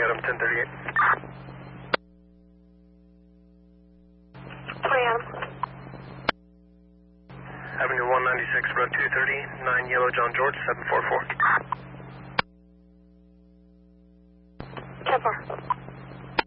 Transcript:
Adam 1038. 20 Adam. Avenue 196, road 230, 9 Yellow John George, 744. 10-4.